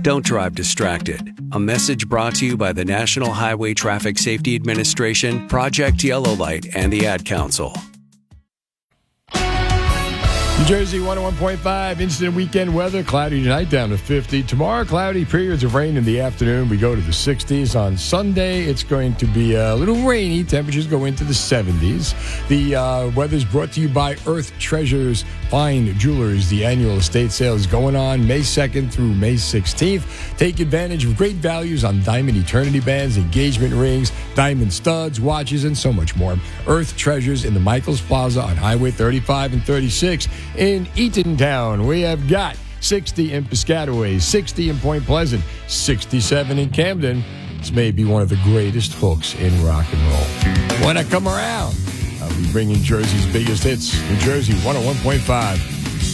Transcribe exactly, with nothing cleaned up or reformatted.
Don't drive distracted. A message brought to you by the National Highway Traffic Safety Administration, Project Yellow Light, and the Ad Council. New Jersey one oh one point five, instant weekend weather. Cloudy tonight, down to fifty. Tomorrow, cloudy, periods of rain in the afternoon. We go to the sixties. On Sunday, it's going to be a little rainy. Temperatures go into the seventies. The uh, weather's brought to you by Earth Treasures Fine Jewelers. The annual estate sale is going on May second through May sixteenth. Take advantage of great values on diamond eternity bands, engagement rings, diamond studs, watches, and so much more. Earth Treasures in the Michaels Plaza on Highway thirty-five and thirty-six. In Eatontown, we have got sixty in Piscataway, sixty in Point Pleasant, sixty-seven in Camden. This may be one of the greatest hooks in rock and roll. When I come around, I'll be bringing Jersey's biggest hits. New Jersey one oh one point five.